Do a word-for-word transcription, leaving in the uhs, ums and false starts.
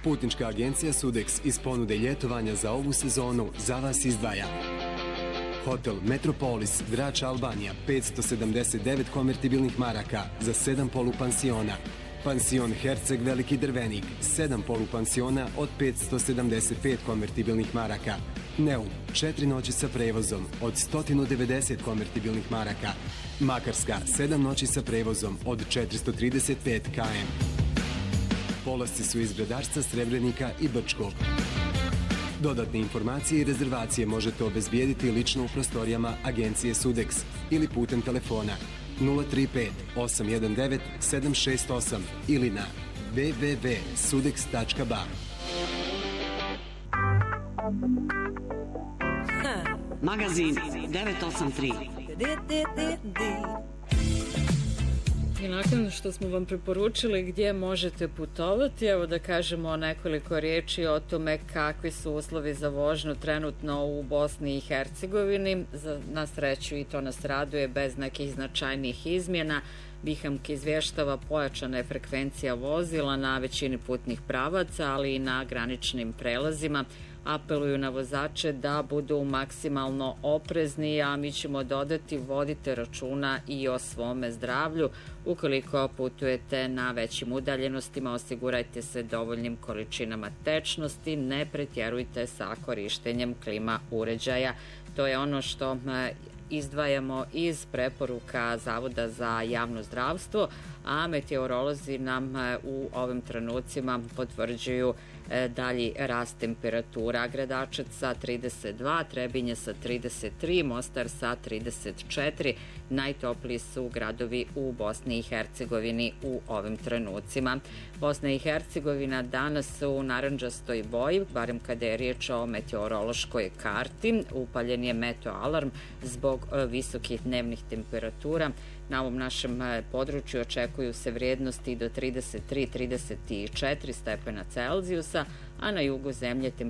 Putnička agencija Sudex iz ponude ljetovanja za ovu sezonu za vas izdvaja Hotel Metropolis, Drač, Albanija, petsto sedamdeset devet konvertibilnih maraka za sedam polupansiona. Pansion Herceg Veliki Drvenik, sedam polupansiona od petsto sedamdeset pet konvertibilnih maraka. Neum, četiri noći sa prevozom od sto devedeset konvertibilnih maraka. Makarska, sedam noći sa prevozom od četiristo trideset pet kilometara. Polasci su iz Bredarca, Srebrenika i Brčkog. Dodatne informacije i rezervacije možete obezbijediti lično u prostorijama agencije Sudex ili putem telefona nula tri pet osam jedan devet sedam šest osam ili na w w w tačka sudex tačka ba. Magazin devet osam tri. I nakon što smo vam preporučili gdje možete putovati, evo da kažemo nekoliko riječi o tome kakvi su uslovi za vožnju trenutno u Bosni i Hercegovini. Na sreću i to nas raduje bez nekih značajnih izmjena. Bihamk izvještava pojačana je frekvencija vozila na većini putnih pravaca, ali i na graničnim prelazima. Apeluju na vozače da budu maksimalno oprezni, a mi ćemo dodati vodite računa i o svome zdravlju. Ukoliko putujete na većim udaljenostima, osigurajte se dovoljnim količinama tečnosti, ne pretjerujte sa korištenjem klima uređaja. To je ono što izdvajamo iz preporuka Zavoda za javno zdravstvo, a meteorolozi nam u ovim trenucima potvrđuju dalji rast temperatura. Gradačac sa trideset dva, Trebinje sa trideset tri, Mostar sa trideset četiri. Najtopliji su gradovi u Bosni i Hercegovini u ovim trenucima. Bosna i Hercegovina danas u narandžastoj boji, barem kada je riječ o meteorološkoj karti. Upaljen je meteo alarm zbog visokih dnevnih temperatura. Na ovom našem području očekuju se vrijednosti do trideset tri do trideset četiri stepena Celzijusa, a na jugu zemlje temperatura